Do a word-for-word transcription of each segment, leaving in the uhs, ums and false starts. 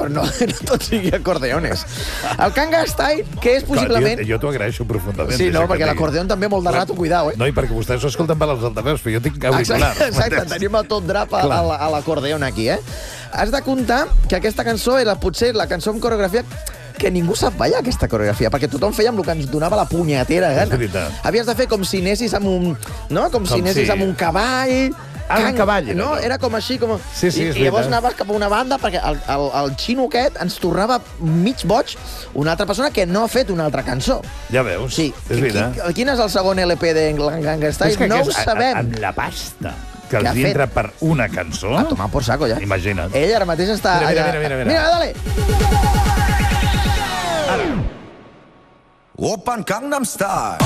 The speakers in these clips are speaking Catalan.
però no, no tot sigui acordeones. El Kanga Style, que és possiblement... Jo, jo t'ho agraeixo profundament. Sí, no, perquè l'acordeon també molt de rato, cuidao, eh? No, i perquè vostès ho escolten per als altaveus, però jo tinc auriculars. Exacte, exacte, tenim el tot drap a, a l'acordeon aquí, eh? Has de comptar que aquesta cançó era potser la cançó amb coreografia que ningú sap ballar, aquesta coreografia, perquè tothom feia amb el que ens donava la punyetera gana. Havies de fer com si anessis amb un... No? Com, com si anessis si... amb un cavall... Ah, un cavall, no? Era com així, com... Sí, sí, I, i llavors anaves cap a una banda, perquè el, el, el xino aquest ens tornava mig boig una altra persona que no ha fet una altra cançó. Ja veus, sí. és veritat. Quin, quin és el segon L P de Gangnam Style? No ho sabem. Amb la pasta que els hi entra per una cançó... A tomar por saco, ja. Imagina't. Ell ara mateix està... Mira, mira, mira. Mira, mira dale. Open Gangnam Style.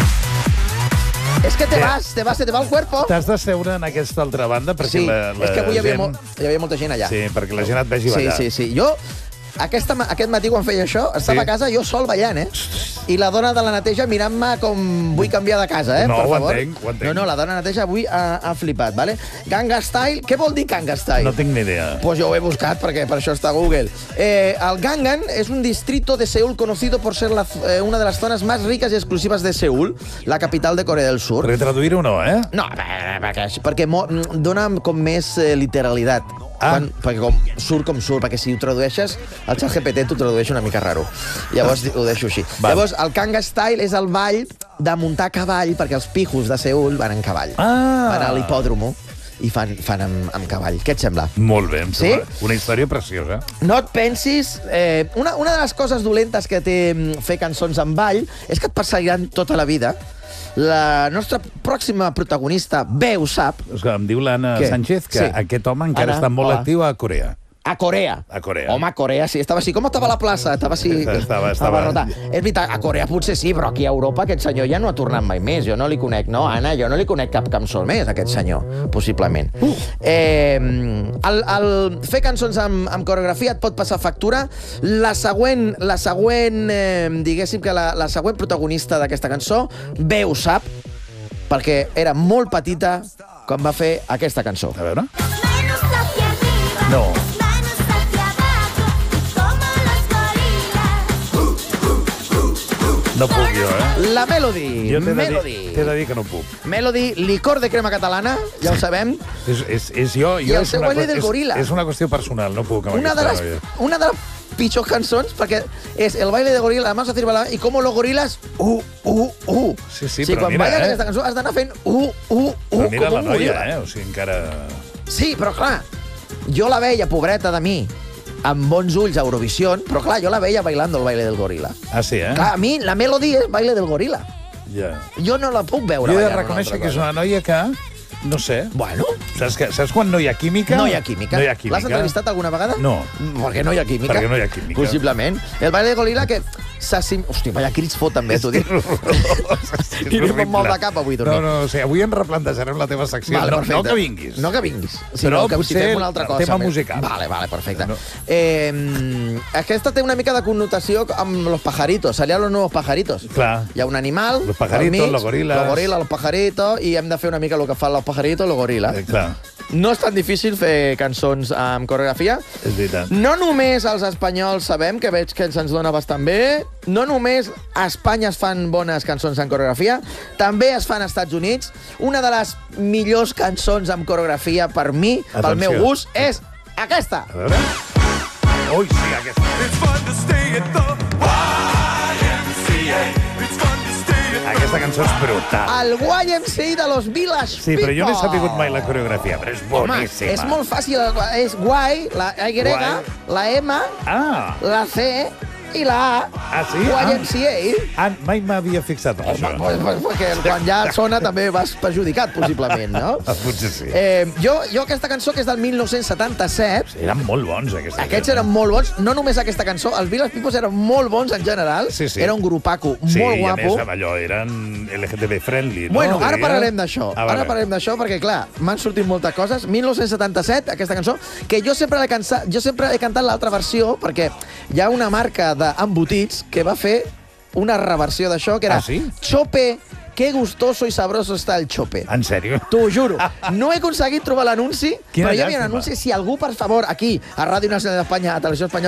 És que te vas, te vas, se te va el cuerpo. T'has de seure en aquesta altra banda perquè sí, la, la és que avui hi havia, gent... mo hi havia molta gent allà. Sí, perquè la gent et vegi ballar. Sí, sí, sí. Jo, aquesta, aquest matí quan feia això, estava sí. a casa jo sol ballant, eh? I la dona de la neteja mirant-me com vull canviar de casa, eh? No, per ho favor. entenc, ho entenc. No, no, la dona de la neteja avui ha, ha flipat, ¿vale? Gangnam Style, què vol dir Gangnam Style? No tinc ni idea. Pues jo ho he buscat perquè per això està a Google. Eh, el Gangnam és un distrito de Seúl conocido por ser la, eh, una de las zonas más ricas y exclusivas de Seúl, la capital de Corea del Sur. Retraduir-ho no, eh? No, perquè, perquè dona com més eh, literalitat. Ah. Quan, perquè com, surt com surt, perquè si ho tradueixes, el xat G P T t'ho tradueix una mica raro. Llavors ho deixo així. Val. Llavors, el Gangnam Style és el ball de muntar a cavall, perquè els pijos de Seúl van en cavall. Ah. Van a l'hipòdromo i fan, fan amb, amb cavall. Què et sembla? Molt bé, em sí? Una història preciosa. No et pensis... Eh, una, una de les coses dolentes que té fer cançons amb ball és que et perseguiran tota la vida. La nostra pròxima protagonista bé ho sap. Em diu l'Anna Sánchez que sí. aquest home encara Anna, està molt hola. actiu a Corea. A Corea. A Corea. Home, a Corea, sí. Estava així. Com estava la plaça? Estava així... Estava, estava... estava és veritat, a Corea potser sí, però aquí a Europa aquest senyor ja no ha tornat mai més. Jo no li conec, no, Anna, jo no li conec cap cançó més, aquest senyor, possiblement. Uh. Eh, el, el fer cançons amb, amb coreografia et pot passar factura. La següent, la següent eh, diguéssim que la, la següent protagonista d'aquesta cançó bé ho sap, perquè era molt petita quan va fer aquesta cançó. A veure... No. No puc jo, eh? La Melody. Jo t'he de, Melody. T'he de dir que no puc. Melody, licor de crema catalana, ja ho sabem. És, és, és jo... jo I el seu baile del gorila. És, és una qüestió personal, no puc amb una aquesta de les, noia. Una de les pitjors cançons, perquè és el baile de gorila, además decir bailar, i com los gorilas, uh, uh, uh. Sí, sí, sí, però quan mira, balles eh? aquesta cançó has d'anar fent uh, uh, uh, però mira com la un noia, gorila. eh? O sigui, encara... Sí, però clar, jo la veia, pobreta de mi, amb bons ulls a Eurovision, però clar, jo la veia bailando el baile del gorila. Ah, sí, eh? Clar, a mi la Melody és baile del gorila. Ja. Jo no la puc veure. Jo he de reconèixer que és una noia que... No sé. Bueno. Saps, que, saps quan no hi ha química? No hi ha química. No hi ha química. L'has entrevistat alguna vegada? No. Perquè no hi ha química. Perquè no hi ha química. Possiblement. El baile de gorila que s'assim... Hòstia, vaya crits fot també, t'ho dic. I anem molt de cap avui, dormir. No, no, o sigui, avui ens replantejarem la teva secció. Vale, no, no que vinguis. No que vinguis. Però que potser fem una altra cosa. tema musical. Vale, vale, perfecte. No. Eh, aquesta té una mica de connotació amb los pajaritos. Salían los nuevos pajaritos. Clar. Hi ha un animal. Los pajaritos, los gorilas. Los gorilas, los pajaritos. I hem de fer una mica el que fan los pajaritos, los gorilas. Eh, clar. No és tan difícil fer cançons amb coreografia. És veritat. No només els espanyols sabem, que veig que se'ns dona bastant bé, no només a Espanya es fan bones cançons amb coreografia, també es fan als Estats Units. Una de les millors cançons amb coreografia per mi, Atenció. pel meu gust, és aquesta. A veure. Ui, sí, aquesta. It's fun to stay at the Y M C A. It's fun to stay at the... Aquesta cançó és brutal. El Y M C A de los Village Sí, People. però jo no he sabut mai la coreografia, però és boníssima. Home, és molt fàcil. És guai, la Y, guai. la M, ah. la C i la A. Ah, sí? Y M C A. Ah, mai m'havia fixat en això. Pues, pues, perquè quan ja sona també vas perjudicat, possiblement, no? Potser sí. Eh, jo, jo aquesta cançó, que és del dinou setanta-set... Eren molt bons, aquesta. Aquests eren molt bons. No només aquesta cançó, els Village People eren molt bons en general. Sí, sí. Era un grupaco sí, molt guapo. Sí, i a més, allò, eren L G T B friendly, no? Bueno, ara parlarem d'això. Ah, vale. Ara parlarem d'això perquè, clar, m'han sortit moltes coses. dinou setanta-set, aquesta cançó, que jo sempre he, cansa... jo sempre he cantat l'altra versió, perquè hi ha una marca d'embotits que va fer una reversió d'això, que era ah, sí? Chope, qué gustoso y sabroso está el chope. En sèrio? T'ho juro. No he aconseguit trobar l'anunci, però hi havia un llàstima. anunci. Si algú, per favor, aquí, a Ràdio Nacional d'Espanya, a Televisió Espanyola,